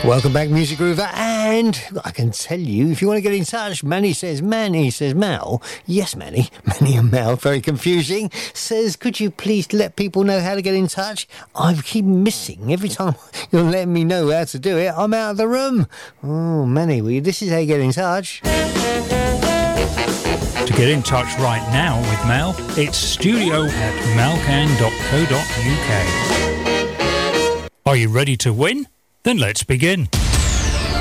Welcome back, Music Groover, and I can tell you, if you want to get in touch, Manny says Mel, yes, Manny and Mel, very confusing, says, could you please let people know how to get in touch? I keep missing, every time you're letting me know how to do it, I'm out of the room. Oh, Manny, this is how you get in touch. To get in touch right now with Mel, it's studio@malcan.co.uk. Are you ready to win? Then let's begin.